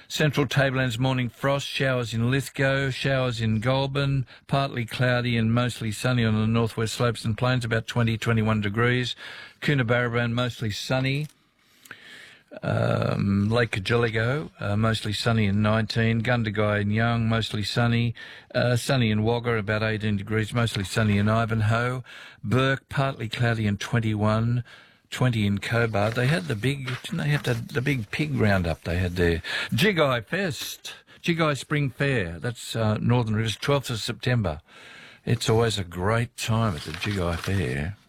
Central Tablelands morning frost, showers in Lithgow, showers in Goulburn, partly cloudy and mostly sunny on the northwest slopes and plains, about 20-21 degrees. Coonabarabran, mostly sunny. Lake Kajiligo, mostly sunny and 19. Gundagai and Young, mostly sunny. Sunny in Wagga, about 18 degrees, mostly sunny in Ivanhoe. Burke, partly cloudy and 21. 20 in Cobar. They had the big, didn't they have the big pig roundup they had there? Jigai Fest, Jigai Spring Fair. That's Northern Rivers, 12th of September. It's always a great time at the Jigai Fair.